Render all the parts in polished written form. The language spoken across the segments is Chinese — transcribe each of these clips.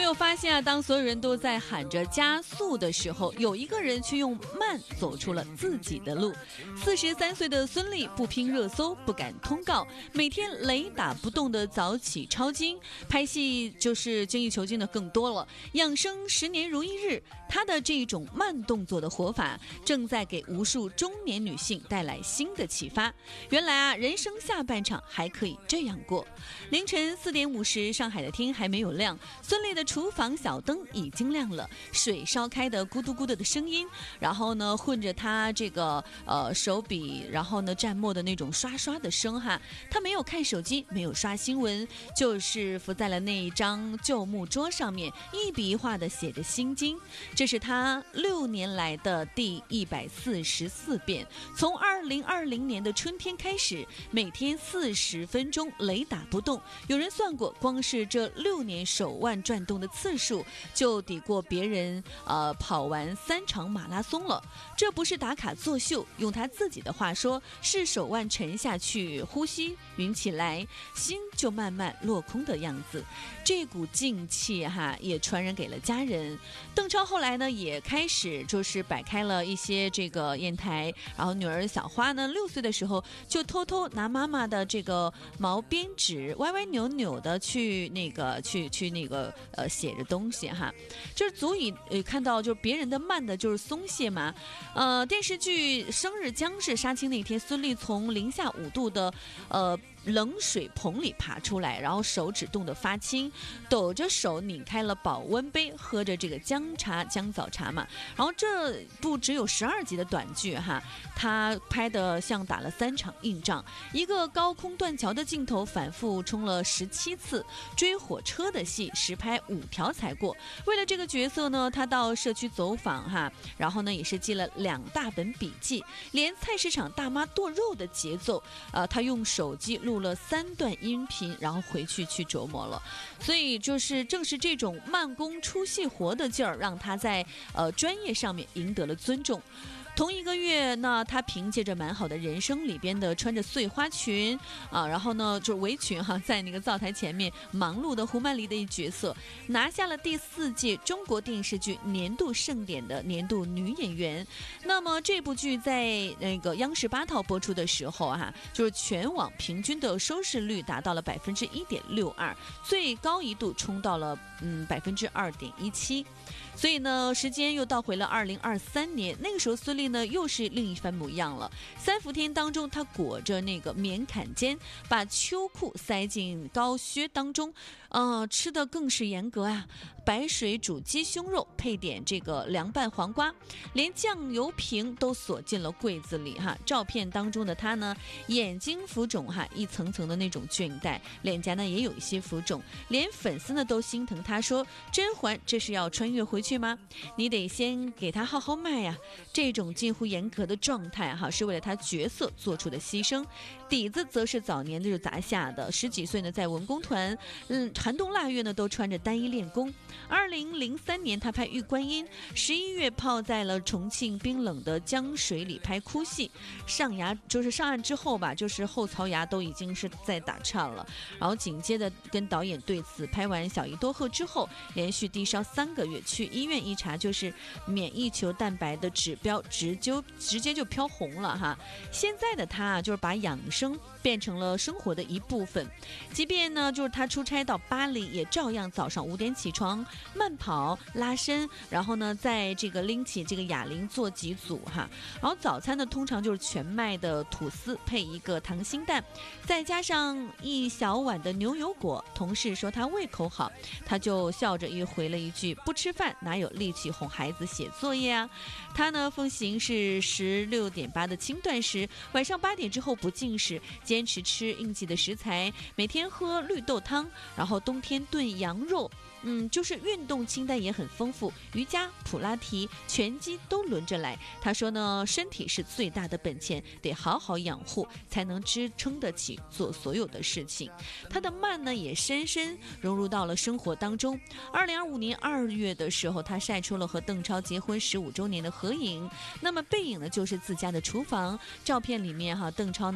有发现啊，当所有人都在喊着加速的时候，有一个人却用慢走出了自己的路。43岁的孙俪不拼热搜，不敢通告，每天雷打不动的早起抄经，拍戏就是精益求精的更多了，养生10年如一日。她的这种慢动作的活法，正在给无数中年女性带来新的启发。原来啊，人生下半场还可以这样过。凌晨4点50，上海的天还没有亮，孙俪的厨房小灯已经亮了，水烧开的咕嘟咕嘟的声音，然后呢混着她这个手笔，然后呢蘸墨的那种刷刷的声哈。她没有看手机，没有刷新闻，就是伏在了那一张旧木桌上面，一笔一画的写着心经。这是她6年来的第144遍。从2020年的春天开始，每天40分钟雷打不动。有人算过，光是这6年手腕转动的次数，就抵过别人跑完3场马拉松了。这不是打卡作秀，用他自己的话说，是手腕沉下去，呼吸匀起来，心就慢慢落空的样子。这股劲气也传染给了家人。邓超后来呢，也开始就是摆开了一些这个砚台，然后女儿小花呢，6岁的时候就偷偷拿妈妈的这个毛边纸歪歪扭扭的去写着东西哈，就是足以看到就是别人的慢的就是松懈嘛。电视剧《生日将至》杀青那天，孙俪从零下5度的冷水棚里爬出来，然后手指冻得发青，抖着手拧开了保温杯，喝着这个姜枣茶嘛。然后这部只有12集的短剧哈，他拍的像打了3场硬仗。一个高空断桥的镜头反复冲了17次，追火车的戏实拍5条才过。为了这个角色呢，他到社区走访哈，然后呢也是记了2大本笔记，连菜市场大妈剁肉的节奏，他用手机录了3段音频，然后回去琢磨了。所以就是正是这种慢工出细活的劲儿，让他在专业上面赢得了尊重。同一个月呢，他凭借着《蛮好的人生》里边的穿着碎花裙然后呢就是围裙在那个灶台前面忙碌的胡曼丽的一角色，拿下了第4届中国电视剧年度盛典的年度女演员。那么这部剧在那个央视8套播出的时候就是全网平均的收视率达到了1.62%，最高一度冲到了2.17%。所以呢，时间又倒回了2023年，那个时候孙俪呢又是另一番模样了。3伏天当中，她裹着那个棉坎肩，把秋裤塞进高靴当中，吃的更是严格白水煮鸡胸肉配点这个凉拌黄瓜，连酱油瓶都锁进了柜子里照片当中的她呢，眼睛浮肿一层层的那种倦怠，脸颊呢也有一些浮肿，连粉丝呢都心疼她说：“甄嬛这是要穿越回去吗？你得先给她好好卖呀。”这种近乎严格的状态是为了她角色做出的牺牲，底子则是早年的就砸下的。10几岁呢，在文工团寒冬腊月呢都穿着单衣练功。2003年他拍《玉观音》，11月泡在了重庆冰冷的江水里拍哭戏，上岸之后吧，就是后槽牙都已经是在打颤了。然后紧接着跟导演对此，拍完《小姨多鹤》之后，连续低烧3个月，去医院一查，就是免疫球蛋白的指标直接就飘红了现在的他就是把养生变成了生活的一部分，即便呢就是他出差到巴黎，也照样早上5点起床慢跑拉伸，然后呢在这个拎起这个哑铃做几组然后早餐呢通常就是全麦的吐司配一个溏心蛋，再加上一小碗的牛油果。同事说他胃口好，他就笑着回了一句：“不吃饭哪有力气哄孩子写作业啊？”他呢奉行是16.8的轻断食，晚上8点之后不进食，坚持吃应季的食材，每天喝绿豆汤，然后冬天炖羊肉。就是运动清单也很丰富，瑜伽、普拉提、拳击都轮着来。他说呢，身体是最大的本钱，得好好养护，才能支撑得起做所有的事情。他的慢呢，也深深融入到了生活当中。2025年2月的时候，他晒出了和邓超结婚15周年的合影。那么背影呢，就是自家的厨房。照片里面邓超呢，把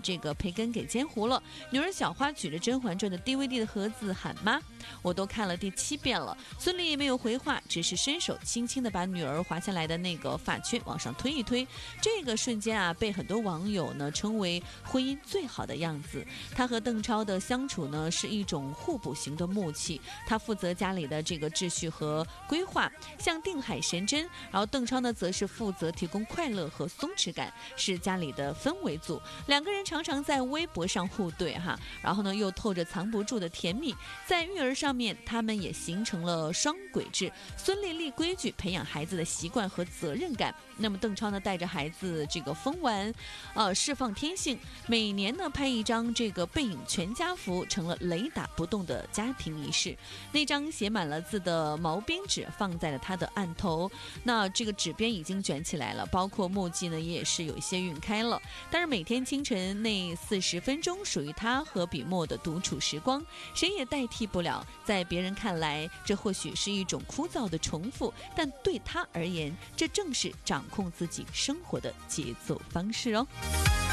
这个培根给煎糊了。女儿小花举着《甄嬛传》的 DVD 的盒子喊妈，我都看了第7遍了。孙俪没有回话，只是伸手轻轻地把女儿滑下来的那个发圈往上推一推。这个瞬间啊，被很多网友呢称为婚姻最好的样子。他和邓超的相处呢是一种互补型的默契，他负责家里的这个秩序和规划，像定海神针，然后邓超呢则是负责提供快乐和松弛感，是家里的氛围组。两个人常常在微博上互怼哈，然后呢又透着藏不住的甜蜜。在育儿上面，他们也形成了双轨制。孙俪立规矩，培养孩子的习惯和责任感。那么邓超呢，带着孩子这个疯玩，释放天性。每年呢拍一张这个背影全家福，成了雷打不动的家庭仪式。那张写满了字的毛边纸放在了他的案头，那这个纸边已经卷起来了，包括墨迹呢也是有一些晕开了。但是每天清晨那40分钟属于他和笔墨的独处时光，谁也代替不了。在别人看来，这或许是一种枯燥的重复，但对他而言，这正是掌控自己生活的节奏方式哦。